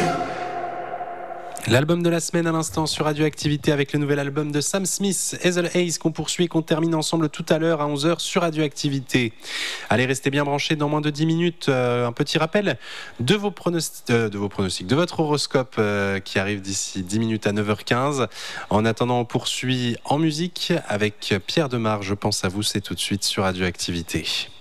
L'album de la semaine à l'instant sur Radioactivité avec le nouvel album de Sam Smith, Hazel Hayes, qu'on poursuit et qu'on termine ensemble tout à l'heure à 11h sur Radioactivité. Allez, restez bien branchés dans moins de 10 minutes. Un petit rappel de vos pronostics, de votre horoscope qui arrive d'ici 10 minutes à 9h15. En attendant, on poursuit en musique avec Pierre Demar. Je pense à vous, c'est tout de suite sur Radioactivité.